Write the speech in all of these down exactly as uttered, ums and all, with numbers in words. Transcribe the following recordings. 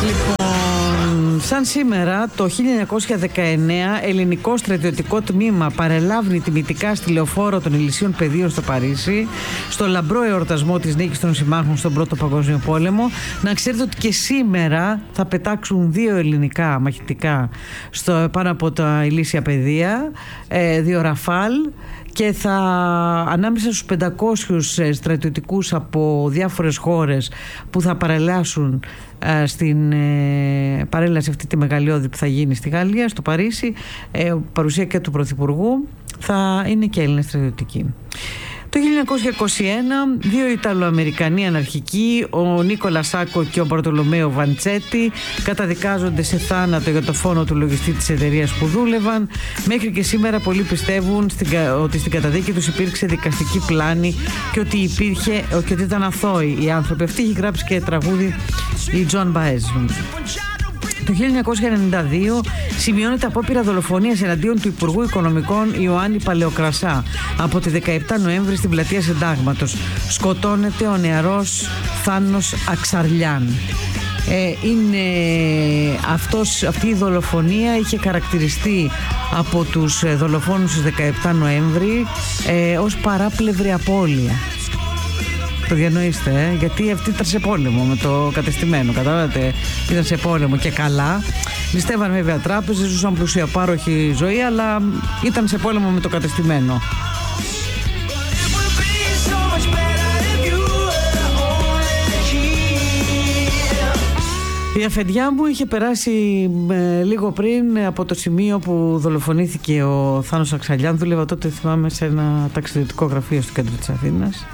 Λοιπόν, σαν σήμερα το χίλια εννιακόσια δεκαεννέα ελληνικό στρατιωτικό τμήμα παρελάβει τιμητικά στη λεωφόρο των Ηλυσίων Πεδίων στο Παρίσι, στο λαμπρό εορτασμό της νίκης των συμμάχων στον Πρώτο Παγκόσμιο Πόλεμο. Να ξέρετε ότι και σήμερα θα πετάξουν δύο ελληνικά μαχητικά στο, πάνω από τα Ηλύσια Πεδία, ε, δύο Ραφάλ, και θα ανάμεσα στους πεντακόσιους στρατιωτικούς από διάφορες χώρες που θα παρελάσουν ε, στην ε, παρέλαση αυτή τη μεγαλειώδη που θα γίνει στη Γαλλία, στο Παρίσι, ε, παρουσία και του Πρωθυπουργού, θα είναι και Έλληνες στρατιωτικοί. Το χίλια εννιακόσια είκοσι ένα, δύο Ιταλοαμερικανοί αναρχικοί, ο Νίκολα Σάκο και ο Μπαρτολομέο Βαντσέτη, καταδικάζονται σε θάνατο για το φόνο του λογιστή της εταιρείας που δούλευαν. Μέχρι και σήμερα πολλοί πιστεύουν στην, ότι στην καταδίκη τους υπήρξε δικαστική πλάνη και ότι, υπήρχε, και ότι ήταν αθώοι οι άνθρωποι. Αυτή έχει γράψει και τραγούδι η Τζον Μπαέζ. Το χίλια εννιακόσια ενενήντα δύο σημειώνεται απόπειρα δολοφονίας εναντίον του Υπουργού Οικονομικών Ιωάννη Παλαιοκρασά από τη δεκαεπτά Νοέμβρη στην πλατεία Συντάγματος. Σκοτώνεται ο νεαρός Θάνος Αξαρλιάν. Ε, είναι αυτός, αυτή η δολοφονία είχε χαρακτηριστεί από τους δολοφόνους στις δεκαεπτά Νοέμβρη ε, ως παράπλευρη απώλεια. Το διανοείστε, ε? Γιατί αυτή ήταν σε πόλεμο με το κατεστημένο. Καταλάβατε, ήταν σε πόλεμο και καλά. Ληστεύαν βέβαια τράπεζες, ζούσαν πλουσία πάροχη ζωή, αλλά ήταν σε πόλεμο με το κατεστημένο. Η αφεντιά μου είχε περάσει ε, λίγο πριν από το σημείο που δολοφονήθηκε ο Θάνος Αξαρλιάν. Δούλευα τότε, θυμάμαι, σε ένα ταξιδιωτικό γραφείο στο κέντρο της Αθήνας.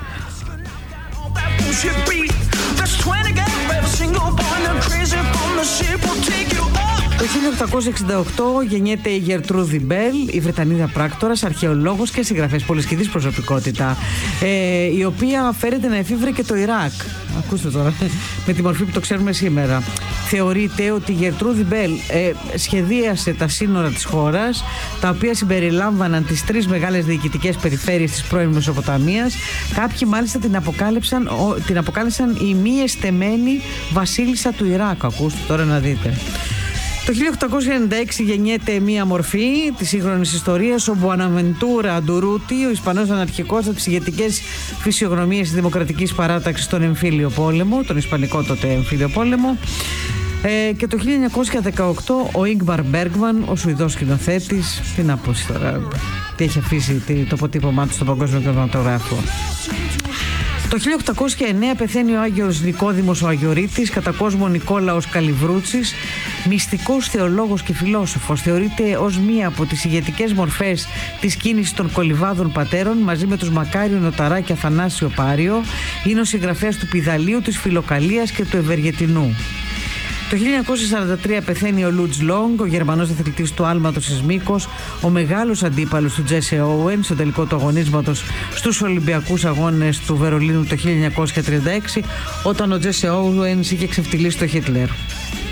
Το χίλια οκτακόσια εξήντα οκτώ γεννιέται η Γερτρούδη Μπέλ, η Βρετανίδα πράκτορας, αρχαιολόγος και συγγραφέας, πολυσχηδής προσωπικότητα, ε, η οποία φέρεται να εφήβρε και το Ιράκ. Ακούστε τώρα, με τη μορφή που το ξέρουμε σήμερα. Θεωρείται ότι η Γερτρούδη Μπέλ ε, σχεδίασε τα σύνορα της χώρας, τα οποία συμπεριλάμβαναν τις τρεις μεγάλες διοικητικές περιφέρειες της πρώην Μεσοποταμίας. Κάποιοι μάλιστα την αποκάλυψαν, ο, την αποκάλυψαν η μη εστεμένη βασίλισσα του Ιράκ. Ακούστε τώρα να δείτε. Το χίλια οκτακόσια ενενήντα έξι γεννιέται μία μορφή της σύγχρονης ιστορίας, ο Μπουαναβεντούρα Αντουρούτι, ο Ισπανός αναρχικός από τις ηγετικές φυσιογνωμίες της Δημοκρατικής Παράταξης στον εμφύλιο πόλεμο, τον Ισπανικό τότε εμφύλιο πόλεμο. Ε, και το χίλια εννιακόσια δεκαοκτώ ο Ίγκμαρ Μπέργκμαν, ο Σουηδός σκηνοθέτης, τι να πω τώρα, τι έχει αφήσει το αποτύπωμά του στον παγκόσμιο κινηματογράφο. Το χίλια οκτακόσια εννέα πεθαίνει ο Άγιος Νικόδημος ο Αγιορείτης, κατά κόσμο Νικόλαος Καλιβρούτσης, μυστικός θεολόγος και φιλόσοφος. Θεωρείται ως μία από τις ηγετικές μορφές της κίνησης των κολυβάδων πατέρων, μαζί με τους Μακάριο Νοταρά και Αθανάσιο Πάριο. Είναι ο συγγραφέας του Πηδαλίου, της Φιλοκαλίας και του Ευεργετινού. Το χίλια εννιακόσια σαράντα τρία πεθαίνει ο Λουτζ Λόγκ, ο Γερμανός αθλητής του άλματος της Μύκος, ο μεγάλος αντίπαλος του Τζέσι Όουεν στο τελικό του αγωνίσματος στους Ολυμπιακούς Αγώνες του Βερολίνου το χίλια εννιακόσια τριάντα έξι, όταν ο Τζέσι Όουεν είχε ξεφτυλίσει τον Χίτλερ.